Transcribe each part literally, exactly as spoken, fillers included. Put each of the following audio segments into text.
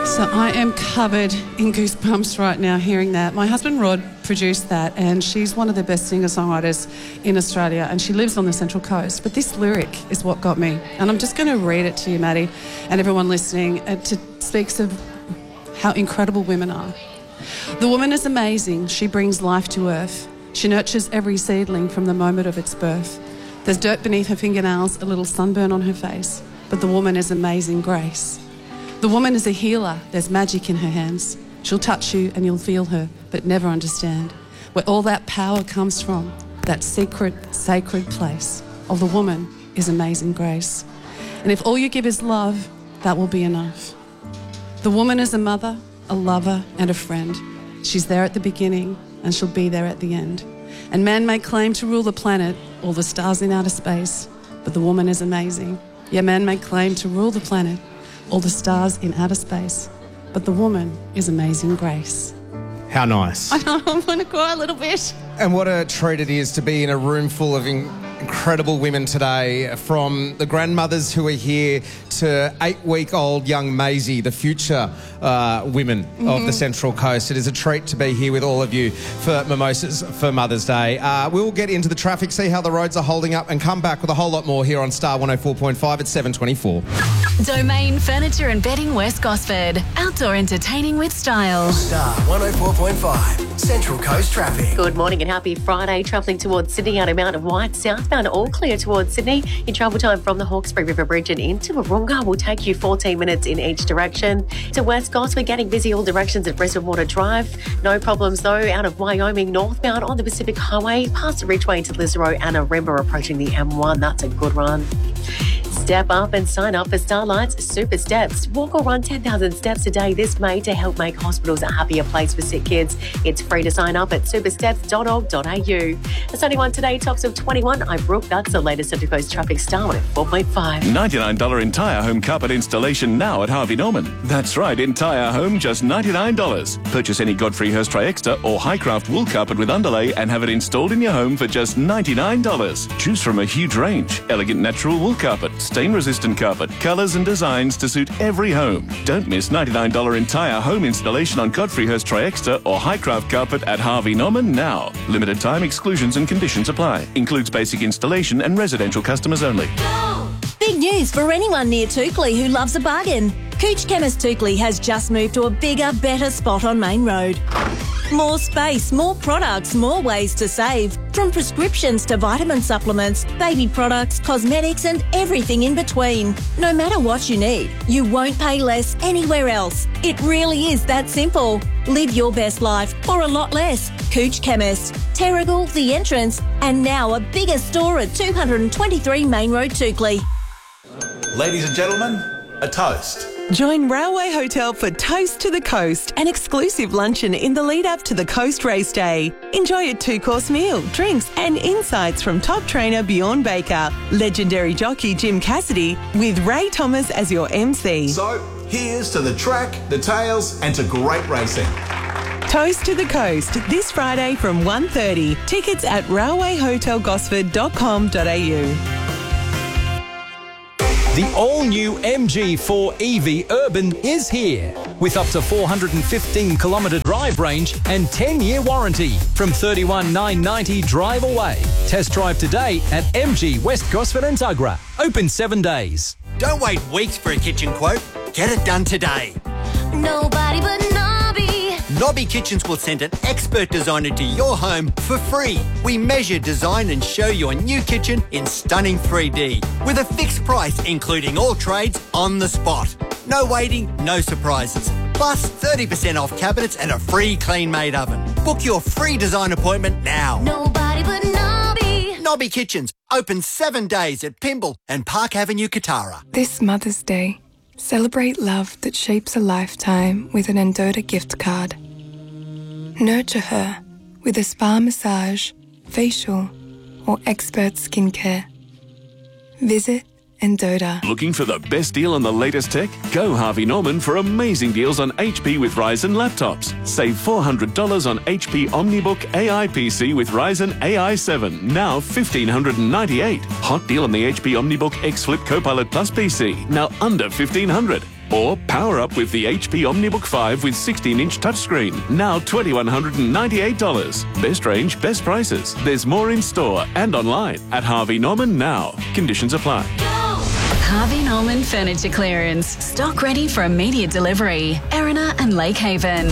So I am covered in goosebumps right now hearing that. My husband Rod produced that, and she's one of the best singer-songwriters in Australia, and she lives on the Central Coast. But this lyric is what got me, and I'm just going to read it to you, Maddie, and everyone listening. It speaks of how incredible women are. The woman is amazing. She brings life to earth. She nurtures every seedling from the moment of its birth. There's dirt beneath her fingernails, a little sunburn on her face, but the woman is amazing grace. The woman is a healer. There's magic in her hands. She'll touch you and you'll feel her, but never understand where all that power comes from. That secret, sacred place of the woman is amazing grace. And if all you give is love, that will be enough. The woman is a mother, a lover, and a friend. She's there at the beginning and she'll be there at the end. And man may claim to rule the planet, all the stars in outer space, but the woman is amazing. Yeah, man may claim to rule the planet, all the stars in outer space, but the woman is amazing grace. How nice. I know, I'm going to cry a little bit. And what a treat it is to be in a room full of in- incredible women today, from the grandmothers who are here to eight-week-old young Maisie, the future uh, women mm-hmm. of the Central Coast. It is a treat to be here with all of you for Mimosas for Mother's Day. Uh, we'll get into the traffic, see how the roads are holding up, and come back with a whole lot more here on Star one oh four point five at seven twenty-four. Domain Furniture and Bedding West Gosford. Outdoor entertaining with style. Star one oh four point five, Central Coast traffic. Good morning and happy Friday. Travelling towards Sydney out of Mount of White, southbound all clear towards Sydney. Your travel time from the Hawkesbury River Bridge and into Wahroonga will take you fourteen minutes in each direction. To West Gosford, getting busy all directions at Brisbane Water Drive. No problems though out of Wyoming northbound on the Pacific Highway, past the Ridgeway into Lisero and Arimba approaching the M one. That's a good run. Step up and sign up for Starlight's Super Steps. Walk or run ten thousand steps a day this May to help make hospitals a happier place for sick kids. It's free to sign up at supersteps dot org dot a u. The sunny one today, tops of twenty-one. I'm Brooke. That's the latest Central Coast traffic. Star one oh four point five. ninety-nine dollars entire home carpet installation now at Harvey Norman. That's right, entire home, just ninety-nine dollars. Purchase any Godfrey Hirst Tri-Extra or Highcraft wool carpet with underlay and have it installed in your home for just ninety-nine dollars. Choose from a huge range. Elegant natural wool carpet, stain-resistant carpet, colours and designs to suit every home. Don't miss ninety-nine dollars entire home installation on Godfrey Hirst Tri-Extra or Highcraft carpet at Harvey Norman now. Limited time, exclusions and conditions apply. Includes basic installation and residential customers only. Big news for anyone near Toukley who loves a bargain. Cooch Chemist Toukley has just moved to a bigger, better spot on Main Road. More space, more products, more ways to save. From prescriptions to vitamin supplements, baby products, cosmetics and everything in between. No matter what you need, you won't pay less anywhere else. It really is that simple. Live your best life for a lot less. Cooch Chemist, Terrigal, The Entrance, and now a bigger store at two twenty-three Main Road, Toukley. Ladies and gentlemen, a toast. Join Railway Hotel for Toast to the Coast, an exclusive luncheon in the lead-up to the Coast Race Day. Enjoy a two-course meal, drinks and insights from top trainer Bjorn Baker, legendary jockey Jim Cassidy, with Ray Thomas as your M C. So, here's to the track, the tails and to great racing. Toast to the Coast, this Friday from one thirty. Tickets at railway hotel gosford dot com dot a u. The all-new M G four E V Urban is here with up to four hundred fifteen kilometre drive range and ten year warranty from thirty-one thousand nine hundred ninety drive away. Test drive today at M G West Gosford and Tuggerah. Open seven days. Don't wait weeks for a kitchen quote. Get it done today. Nobody but Nobby. Nobby Kitchens will send an expert designer to your home for free. We measure, design and show your new kitchen in stunning three D with a fixed price including all trades on the spot. No waiting, no surprises. Plus thirty percent off cabinets and a free clean-made oven. Book your free design appointment now. Nobody but Nobby. Nobby Kitchens, open seven days at Pymble and Park Avenue, Katara. This Mother's Day, celebrate love that shapes a lifetime with an Endota gift card. Nurture her with a spa massage, facial or expert skincare. Visit Endota. Looking for the best deal on the latest tech? Go Harvey Norman for amazing deals on H P with Ryzen laptops. Save four hundred dollars on H P OmniBook A I P C with Ryzen A I seven, now fifteen ninety-eight dollars. Hot deal on the H P OmniBook X Flip Copilot Plus P C, now under fifteen hundred dollars. Or power up with the H P OmniBook five with sixteen inch touchscreen. Now two thousand one hundred ninety-eight dollars. Best range, best prices. There's more in store and online at Harvey Norman now. Conditions apply. Harvey Norman Furniture Clearance. Stock ready for immediate delivery. Erina and Lake Haven.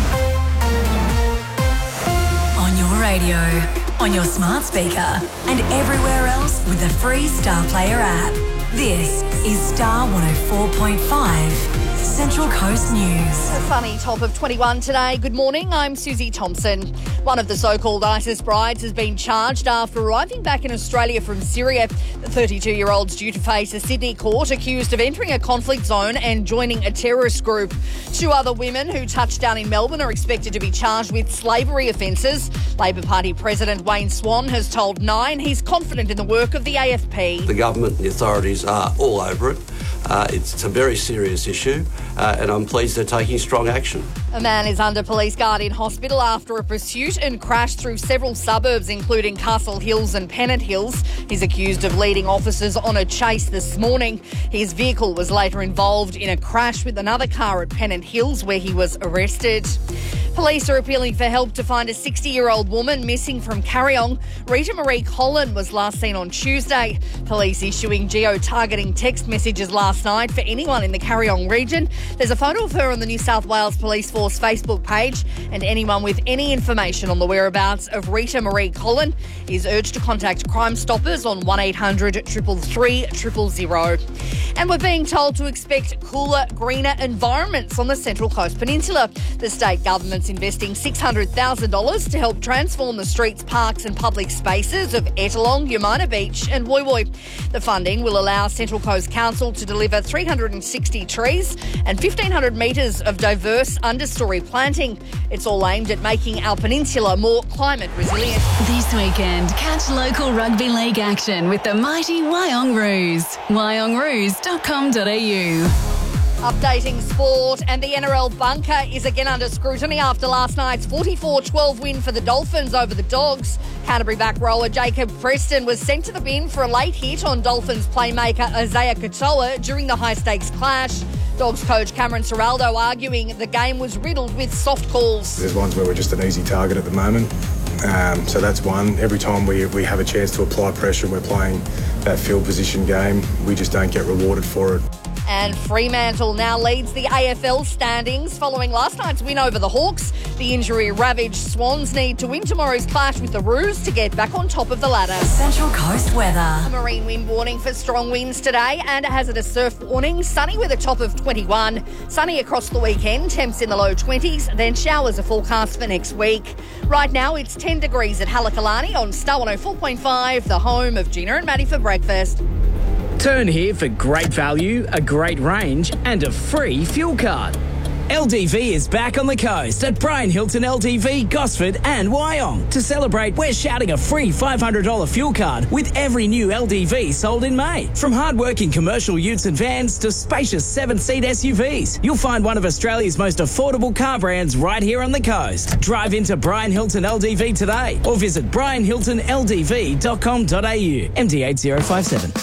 On your radio, on your smart speaker, and everywhere else with the free Star Player app. This is Star one oh four point five, Central Coast News. A funny top of twenty-one today. Good morning, I'm Susie Thompson. One of the so-called ISIS brides has been charged after arriving back in Australia from Syria. The thirty-two-year-old's due to face a Sydney court accused of entering a conflict zone and joining a terrorist group. Two other women who touched down in Melbourne are expected to be charged with slavery offences. Labor Party President Wayne Swan has told Nine he's confident in the work of the A F P. The government and the authorities are all over it. Uh, it's, it's a very serious issue, uh, and I'm pleased they're taking strong action. A man is under police guard in hospital after a pursuit and crash through several suburbs, including Castle Hills and Pennant Hills. He's accused of leading officers on a chase this morning. His vehicle was later involved in a crash with another car at Pennant Hills, where he was arrested. Police are appealing for help to find a sixty-year-old woman missing from Carryong. Rita Marie Collin was last seen on Tuesday. Police issuing geo-targeting text messages last night for anyone in the Carryong region. There's a photo of her on the New South Wales Police Force Facebook page, and anyone with any information on the whereabouts of Rita Marie Collin is urged to contact Crime Stoppers on one eight hundred, three three three, zero zero. And we're being told to expect cooler, greener environments on the Central Coast Peninsula. The state government's investing six hundred thousand dollars to help transform the streets, parks and public spaces of Ettalong, Yamina Beach and Woy Woy. The funding will allow Central Coast Council to deliver three hundred sixty trees and fifteen hundred metres of diverse understory planting. It's all aimed at making our peninsula more climate resilient. This weekend, catch local rugby league action with the mighty Wyong Roos. wyong roos dot com dot a u. Updating sport, and the N R L bunker is again under scrutiny after last night's forty-four twelve win for the Dolphins over the Dogs. Canterbury back rower Jacob Preston was sent to the bin for a late hit on Dolphins playmaker Isaiah Katoa during the high-stakes clash. Dogs coach Cameron Ciraldo arguing the game was riddled with soft calls. There's ones where we're just an easy target at the moment. Um, so that's one. Every time we, we have a chance to apply pressure and we're playing that field position game, we just don't get rewarded for it. And Fremantle now leads the A F L standings following last night's win over the Hawks. The injury-ravaged Swans need to win tomorrow's clash with the Roos to get back on top of the ladder. Central Coast weather. A marine wind warning for strong winds today and a hazardous surf warning. Sunny with a top of twenty-one. Sunny across the weekend, temps in the low twenties. Then showers are forecast for next week. Right now it's ten degrees at Halakalani on Star one oh four point five, the home of Gina and Maddie for breakfast. Turn here for great value, a great range and a free fuel card. L D V is back on the coast at Brian Hilton L D V, Gosford and Wyong. To celebrate, we're shouting a free five hundred dollars fuel card with every new L D V sold in May. From hard-working commercial utes and vans to spacious seven-seat S U Vs, you'll find one of Australia's most affordable car brands right here on the coast. Drive into Brian Hilton L D V today or visit brian hilton l d v dot com dot a u. M D eight zero five seven.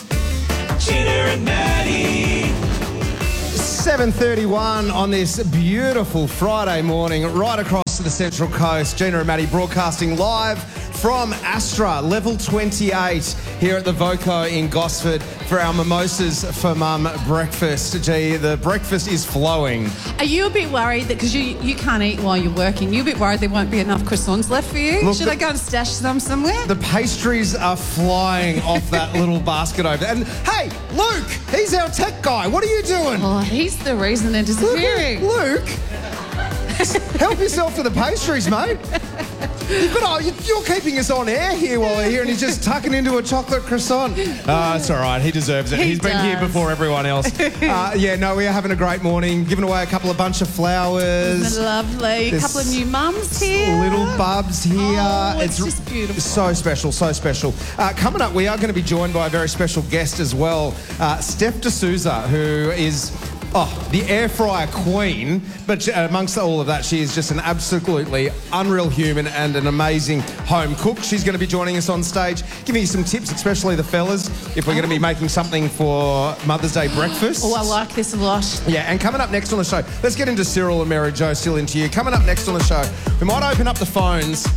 Gina and Maddie. seven thirty-one on this beautiful Friday morning, right across the Central Coast. Gina and Maddie broadcasting live from Astra, level twenty-eight, here at the Voco in Gosford for our Mimosas for Mum breakfast. Gee, the breakfast is flowing. Are you a bit worried that because you, you can't eat while you're working, you're a bit worried there won't be enough croissants left for you? Look, Should the, I go and stash some somewhere? The pastries are flying off that little basket over there. And hey, Luke, he's our tech guy. What are you doing? Oh, he's the reason they're disappearing. Luke, Luke help yourself to the pastries, mate. You've got, you're keeping us on air here while we're here, and he's just tucking into a chocolate croissant. Uh, it's all right. He deserves it. He He's does. been here before everyone else. Uh, yeah, no, we are having a great morning. Giving away a couple of bunch of flowers. Isn't it lovely? A There's couple of new mums here. Little bubs here. Oh, it's just beautiful. So special, so special. Uh, coming up, we are going to be joined by a very special guest as well, uh, Steph D'Souza, who is Oh, the air fryer queen. But she- amongst all of that, she is just an absolutely unreal human and an amazing home cook. She's going to be joining us on stage, giving you some tips, especially the fellas, if we're going to be making something for Mother's Day breakfast. Oh, I like this a lot. Yeah, and coming up next on the show, let's get into Cyril and Mary Jo, still into you. Coming up next on the show, we might open up the phones